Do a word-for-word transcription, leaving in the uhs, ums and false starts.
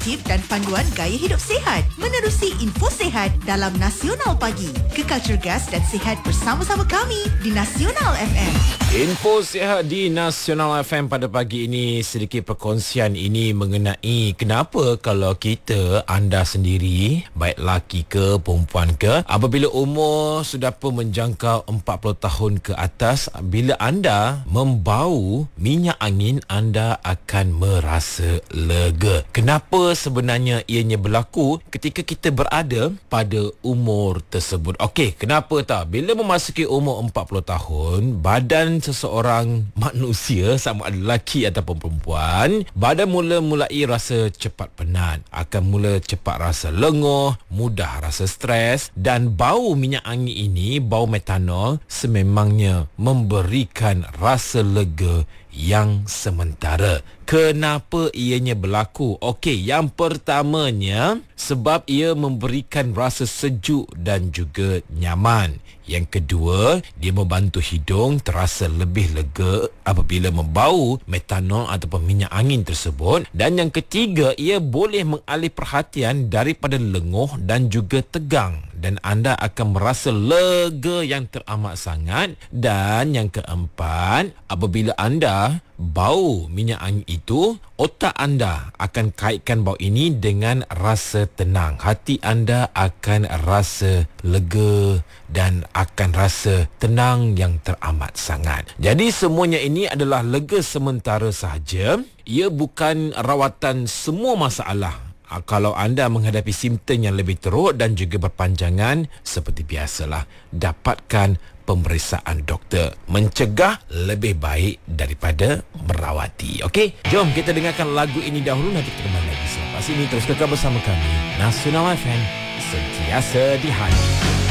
aktif dan panduan gaya hidup sihat. Menerusi info sihat dalam Nasional Pagi. Kekal cergas dan sihat bersama-sama kami di Nasional F M. Info sihat di Nasional F M pada pagi ini, sedikit perkongsian ini mengenai kenapa kalau kita, anda sendiri, baik lelaki ke perempuan ke, apabila umur sudah pun menjangkau empat puluh tahun ke atas, bila anda membau minyak angin, anda akan merasa lega. Kenapa sebenarnya ianya berlaku ketika kita berada pada umur tersebut? Okey, kenapa tak? Bila memasuki umur empat puluh tahun, badan seseorang manusia, sama ada lelaki ataupun perempuan, badan mula mulai rasa cepat penat, akan mula cepat rasa lenguh, mudah rasa stres, dan bau minyak angin ini, bau metanol, sememangnya memberikan rasa lega yang sementara. Kenapa ianya berlaku? Okey, yang pertamanya sebab ia memberikan rasa sejuk dan juga nyaman. Yang kedua, dia membantu hidung terasa lebih lega apabila membau metanol ataupun minyak angin tersebut. Dan yang ketiga, ia boleh mengalih perhatian daripada lenguh dan juga tegang, dan anda akan merasa lega yang teramat sangat. Dan yang keempat, apabila anda bau minyak angin itu, otak anda akan kaitkan bau ini dengan rasa tenang. Hati anda akan rasa lega dan akan rasa tenang yang teramat sangat. Jadi semuanya ini adalah lega sementara sahaja. Ia bukan rawatan semua masalah. Kalau anda menghadapi simptom yang lebih teruk dan juga berpanjangan, seperti biasalah, dapatkan pemeriksaan doktor. Mencegah lebih baik daripada merawati. Okey, jom kita dengarkan lagu ini dahulu, nanti kita kembali lagi selepas ini. Terus kekal bersama kami, Nasional F M, sentiasa di hati.